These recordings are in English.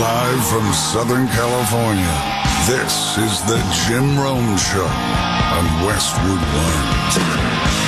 Live from Southern California, this is the Jim Rome Show on Westwood One.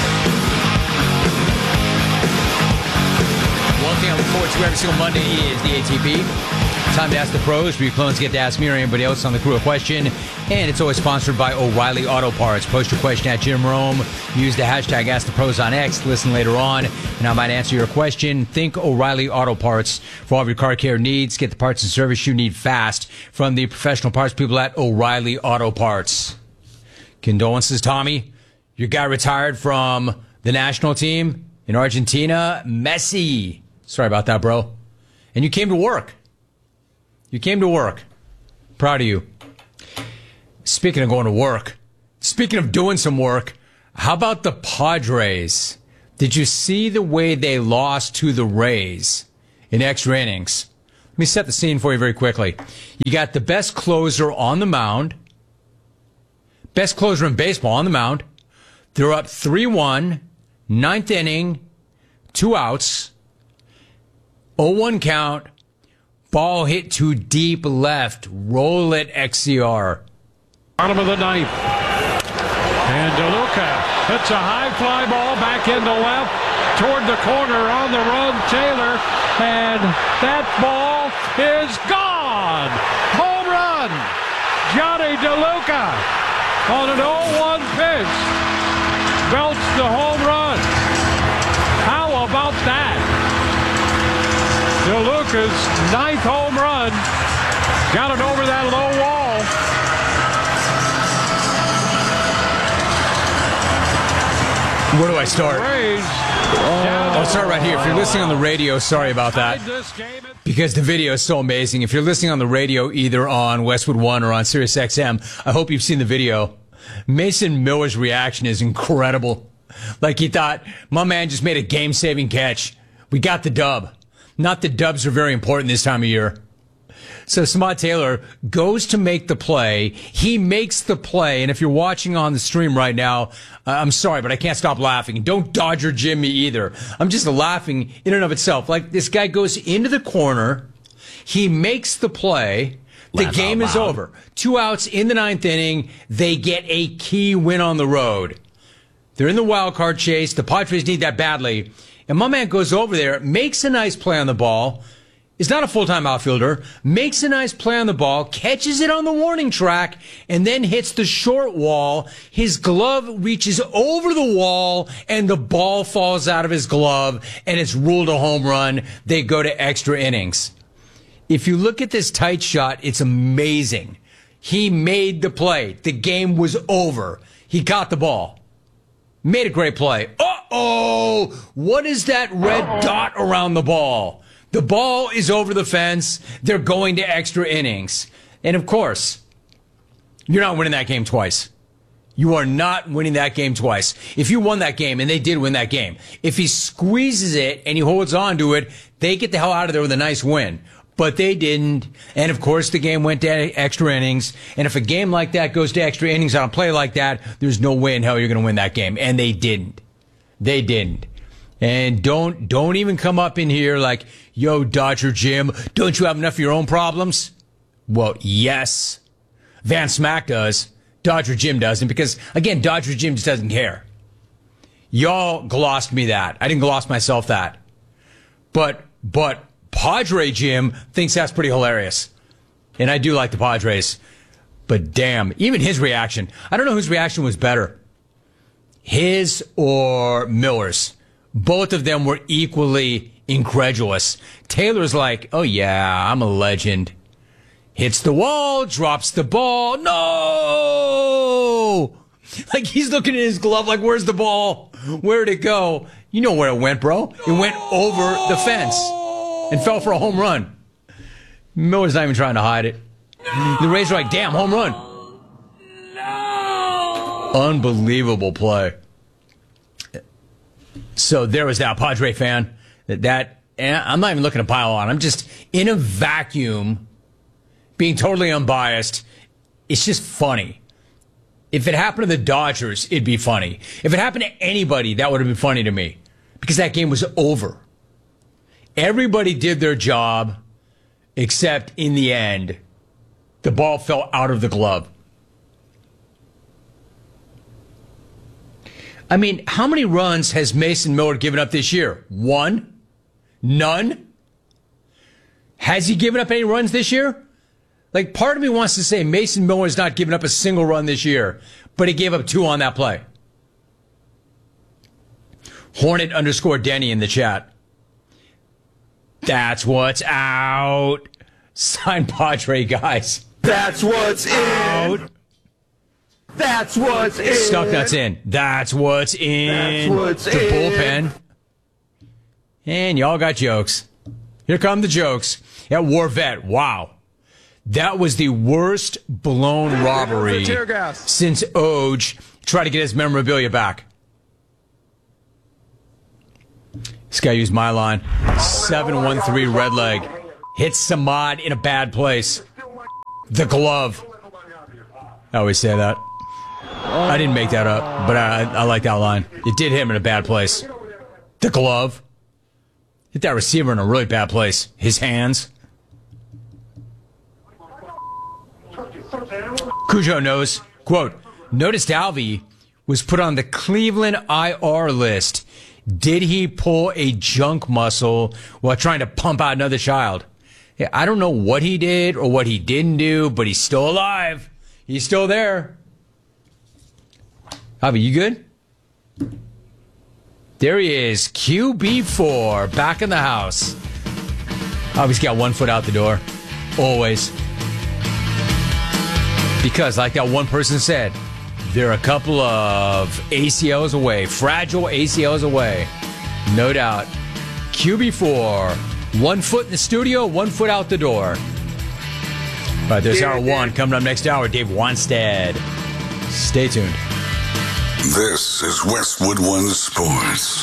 One thing I look forward to every single Monday is the ATP. Time to ask the pros, where your clones get to ask me or anybody else on the crew a question. And it's always sponsored by O'Reilly Auto Parts. Post your question at Jim Rome. Use the hashtag AskThePros on X. Listen later on, and I might answer your question. Think O'Reilly Auto Parts for all of your car care needs. Get the parts and service you need fast from the professional parts people at O'Reilly Auto Parts. Condolences, Tommy. Your guy retired from the national team in Argentina. Messi. Sorry about that, bro. And you came to work. You came to work. Proud of you. Speaking of going to work, speaking of doing some work, how about the Padres? Did you see the way they lost to the Rays in extra innings? Let me set the scene for you very quickly. You got the best closer on the mound. Best closer in baseball on the mound. They're up 3-1, ninth inning, 2 outs, 0-1 count. Ball hit to deep left. Roll it, XCR. Bottom of the ninth. And DeLuca hits a high fly ball back into left toward the corner on the run. Taylor. And that ball is gone. Home run. Johnny DeLuca on an 0-1 pitch. Belts the home run. How about that? DeLuca's 9th home run. Got it over that low wall. Where do I start? I'll start right here. If you're listening on the radio, sorry about that. Because the video is so amazing. If you're listening on the radio, either on Westwood One or on Sirius XM, I hope you've seen the video. Mason Miller's reaction is incredible. Like he thought, my man just made a game-saving catch. We got the dub. Not that dubs are very important this time of year. So Samad Taylor goes to make the play. He makes the play. And if you're watching on the stream right now, I'm sorry, but I can't stop laughing. Don't Dodger Jim me either. I'm just laughing in and of itself. Like this guy goes into the corner. He makes the play. The game is over. 2 outs in the 9th inning. They get a key win on the road. They're in the wild card chase. The Padres need that badly. And my man goes over there, makes a nice play on the ball, is not a full-time outfielder, makes a nice play on the ball, catches it on the warning track, and then hits the short wall. His glove reaches over the wall, and the ball falls out of his glove, and it's ruled a home run. They go to extra innings. If you look at this tight shot, it's amazing. He made the play. The game was over. He got the ball. Made a great play. Uh-oh! What is that red dot around the ball? The ball is over the fence. They're going to extra innings. And, of course, you're not winning that game twice. You are not winning that game twice. If you won that game, and they did win that game, if he squeezes it and he holds on to it, they get the hell out of there with a nice win. But they didn't. And, of course, the game went to extra innings. And if a game like that goes to extra innings on a play like that, there's no way in hell you're going to win that game. And they didn't. They didn't. And don't even come up in here like, yo, Dodger Jim, don't you have enough of your own problems? Well, yes. Van Smack does. Dodger Jim doesn't. Because, again, Dodger Jim just doesn't care. Y'all glossed me that. I didn't gloss myself that. But Padre Jim thinks that's pretty hilarious. And I do like the Padres. But damn, even his reaction. I don't know whose reaction was better. His or Miller's. Both of them were equally incredulous. Taylor's like, oh yeah, I'm a legend. Hits the wall, drops the ball. No! Like he's looking at his glove like, where's the ball? Where'd it go? You know where it went, bro. It went over the fence. And fell for a home run. Miller's not even trying to hide it. The Rays are like, damn, home run. No! Unbelievable play. So there was that Padre fan. That I'm not even looking to pile on. I'm just in a vacuum, being totally unbiased. It's just funny. If it happened to the Dodgers, it'd be funny. If it happened to anybody, that would have been funny to me. Because that game was over. Everybody did their job. except in the end, the ball fell out of the glove. I mean, how many runs has Mason Miller given up this year? 1? None? Has he given up any runs this year? Like, part of me wants to say Mason Miller has not given up a single run this year, but he gave up 2 on that play. Hornet_Denny in the chat. That's what's out. Sign Padre, guys. That's what's out. in. That's what's in. Stucknuts in. That's what's in. That's what's the in. bullpen. And y'all got jokes. Here come the jokes. At War Vet, wow. That was the worst blown robbery since Oj tried to get his memorabilia back. This guy used my line. 713 red leg. Hits Samad in a bad place. The glove. I always say that. I didn't make that up, but I like that line. It did hit him in a bad place. The glove. Hit that receiver in a really bad place. His hands. Cujo knows. Quote, noticed Alvy was put on the Cleveland IR list. Did he pull a junk muscle while trying to pump out another child? Yeah, I don't know what he did or what he didn't do, but he's still alive. He's still there. Alvy, you good? There he is. QB4 back in the house. Alvy's got 1 foot out the door. Always. Because, like that one person said, they're a couple of ACLs away, fragile ACLs away. No doubt. QB4, 1 foot in the studio, 1 foot out the door. All right, there's hour 1. Coming up next hour, Dave Wanstead. Stay tuned. This is Westwood One Sports.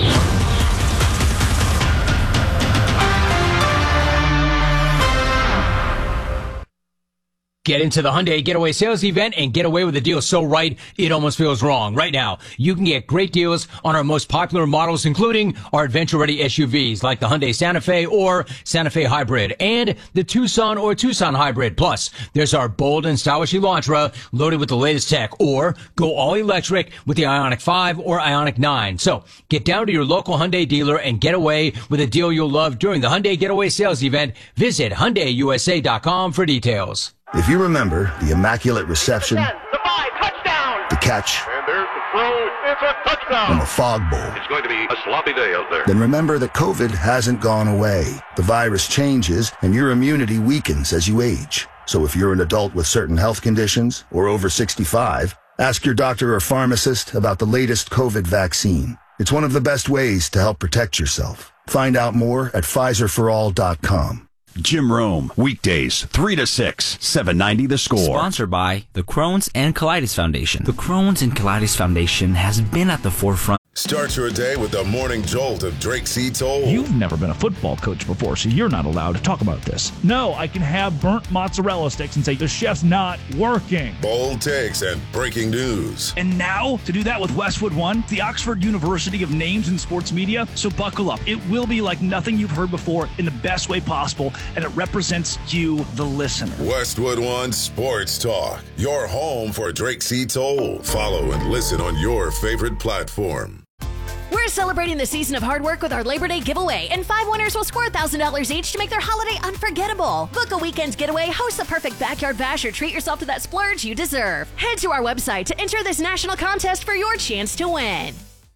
Get into the Hyundai Getaway Sales Event and get away with a deal so right, it almost feels wrong. Right now, you can get great deals on our most popular models, including our adventure-ready SUVs like the Hyundai Santa Fe or Santa Fe Hybrid and the Tucson or Tucson Hybrid. Plus, there's our bold and stylish Elantra loaded with the latest tech, or go all electric with the Ioniq 5 or Ioniq 9. So, get down to your local Hyundai dealer and get away with a deal you'll love during the Hyundai Getaway Sales Event. Visit HyundaiUSA.com for details. If you remember the immaculate reception, 10, the 5, touchdown! the catch, And there's the throw, it's a touchdown! and the fog bowl, It's going to be a sloppy day out there. then remember that COVID hasn't gone away. The virus changes, and your immunity weakens as you age. So if you're an adult with certain health conditions or over 65, ask your doctor or pharmacist about the latest COVID vaccine. It's one of the best ways to help protect yourself. Find out more at PfizerForAll.com. Jim Rome, weekdays, 3 to 6, 790 The Score. Sponsored by the Crohn's and Colitis Foundation. The Crohn's and Colitis Foundation has been at the forefront. Start your day with the morning jolt of Drake C. Toll. You've never been a football coach before, so you're not allowed to talk about this. No, I can have burnt mozzarella sticks and say the chef's not working. Bold takes and breaking news. And now, to do that with Westwood One, the Oxford University of Names in Sports Media. So buckle up. It will be like nothing you've heard before in the best way possible, and it represents you, the listener. Westwood One Sports Talk, your home for Drake C. Toll. Follow and listen on your favorite platform. We're celebrating the season of hard work with our Labor Day giveaway, and 5 winners will score $1,000 each to make their holiday unforgettable. Book a weekend getaway, host the perfect backyard bash, or treat yourself to that splurge you deserve. Head to our website to enter this national contest for your chance to win.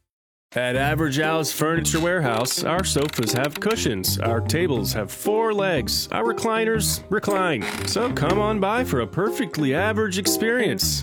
At Average Al's Furniture Warehouse, our sofas have cushions, our tables have 4 legs, our recliners recline. So come on by for a perfectly average experience.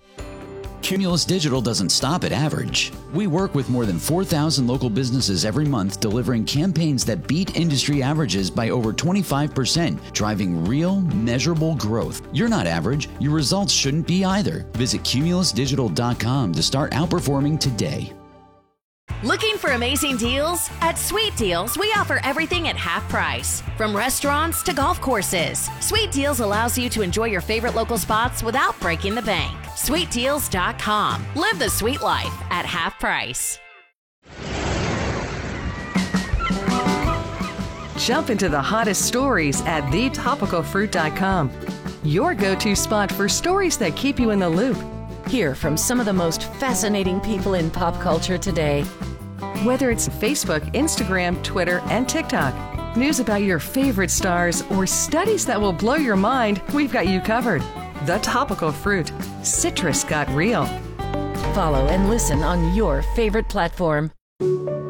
Cumulus Digital doesn't stop at average. We work with more than 4,000 local businesses every month, delivering campaigns that beat industry averages by over 25%, driving real, measurable growth. You're not average. Your results shouldn't be either. Visit cumulusdigital.com to start outperforming today. Looking for amazing deals? At Sweet Deals, we offer everything at half price. From restaurants to golf courses, Sweet Deals allows you to enjoy your favorite local spots without breaking the bank. SweetDeals.com. Live the sweet life at half price. Jump into the hottest stories at thetopicalfruit.com. Your go-to spot for stories that keep you in the loop. Hear from some of the most fascinating people in pop culture today. Whether it's Facebook, Instagram, Twitter, and TikTok, news about your favorite stars, or studies that will blow your mind, we've got you covered. The Topical Fruit. Citrus got real. Follow and listen on your favorite platform.